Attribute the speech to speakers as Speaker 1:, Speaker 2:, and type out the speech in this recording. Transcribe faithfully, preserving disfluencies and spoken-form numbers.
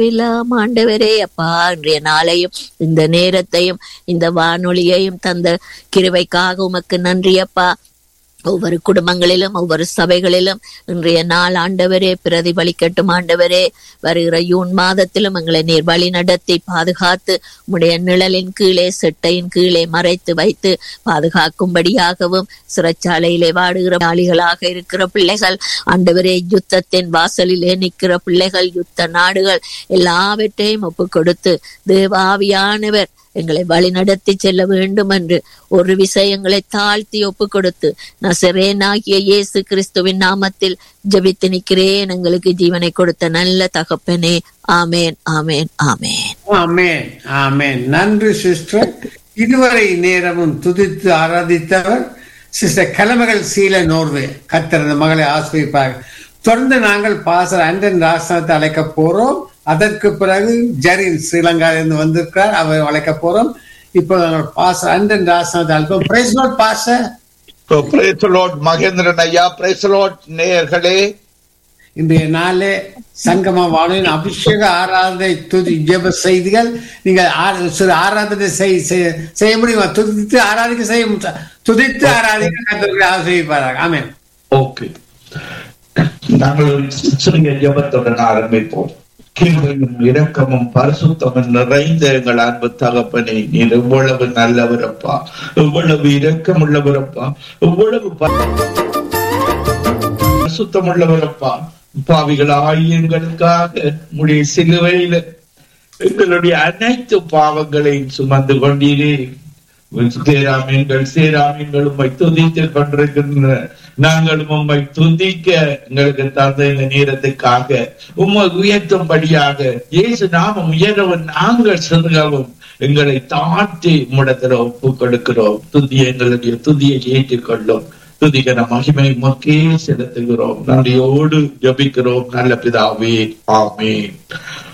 Speaker 1: எல்லாம் ஆண்டவரே அப்பா இன்றைய நாளையும் இந்த நேரத்தையும் இந்த வானொலியையும் தந்த கிருபைக்காக உமக்கு நன்றி அப்பா. ஒவ்வொரு குடும்பங்களிலும் ஒவ்வொரு சபைகளிலும் இன்றைய நாள் ஆண்டவரே பிரதிபலிக்கட்டும் ஆண்டவரே. வருகிற ஜூன் மாதத்திலும் எங்களை நீர் வழி நடத்தி பாதுகாத்து உம்முடைய நிழலின் கீழே செட்டையின் கீழே மறைத்து வைத்து பாதுகாக்கும்படியாகவும், சிறைச்சாலையிலே வாடுகிற ஆளிகளாக இருக்கிற பிள்ளைகள் ஆண்டவரே, யுத்தத்தின் வாசலிலே நிற்கிற பிள்ளைகள், யுத்த நாடுகள் எல்லாவற்றையும் ஒப்பு கொடுத்து தேவாவியானவர் எங்களை வழி நடத்தி செல்ல வேண்டும் என்று ஒரு விஷயங்களை தாழ்த்தி ஒப்பு கொடுத்து நசரேனாகிய இயேசு கிறிஸ்துவின் நாமத்தில் ஜெபித்து நிற்கிறேன். எங்களுக்கு ஜீவனை கொடுத்த நல்ல தகப்பனே. ஆமேன், ஆமேன், ஆமேன்,
Speaker 2: ஆமேன், ஆமேன். நன்றி சிஸ்டர். இதுவரை நேரமும் துதித்து ஆராதித்தவர் சிஸ்டர் கலமகள் சீல நோர்வே. கர்த்தர் அந்த மகளை ஆசிர்வதிப்பார். தொடர்ந்து நாங்கள் பாஸ்டர் ஆண்டன் ராசனத்தை அழைக்க போறோம். அதற்கு பிறகு ஜெரின் ஸ்ரீலங்காவிலிருந்து வந்திருக்கிறார், அவர் அழைக்க போறோம். இப்போ பாஸ்டர் ஆண்டன் ராசனத்தை அழைப்போம். Price Lord pastor.
Speaker 3: Price Lord Mahendran ஐயா. பிரைஸ் லார்ட் நேயர்களே.
Speaker 2: இன்றைய நாளே சங்கம வானொலியின் அபிஷேக ஆராதனை துதி ஜெப செய்திகள். நீங்கள் சிறு ஆராதனை செய்ய முடியுமா? துதித்து ஆராதிக்க செய்ய துதித்து ஆராதிக்க கர்த்தர் ஆசீர்வதிப்பார். ஆமென்.
Speaker 3: ஓகே, நாங்கள் சிறிய ஜெபத்துடன் ஆரம்பிப்போம். கிருபையும் இரக்கமும் பரிசுத்தமும் நிறைந்த எங்கள் அன்பு தகப்பனே, நீர் எவ்வளவு நல்லவரப்பா, எவ்வளவு இரக்கம் உள்ளவரப்பா, எவ்வளவு பரிசுத்தம் உள்ளவரப்பா. பாவிகள் ஆயிரங்களுக்காக உடைய சிலுவையில எங்களுடைய அனைத்து பாவங்களையும் சுமந்து கொண்டீரே. சேராமீன்கள் சேராமீன்கள் உம்மை துதித்து கொண்டிருக்கின்ற நாங்களும் உம்மை துதிக்க எங்களுக்கு தந்த இந்த நேரத்துக்காக உம்மை உயர்த்தும்படியாக இயேசு நாமம் உயரவும் நாங்கள் சிறுகவும் எங்களை தாழ்த்தி உம்மிடத்துல ஒப்பு கொடுக்கிறோம். துதியை எங்களுடைய துதியை ஏற்றுக்கொள்ளும். துதிக்கிற மகிமை மக்கே செலுத்துகிறோம். நன்றியோடு ஜபிக்கிறோம் நல்ல பிதாவே. ஆமென்.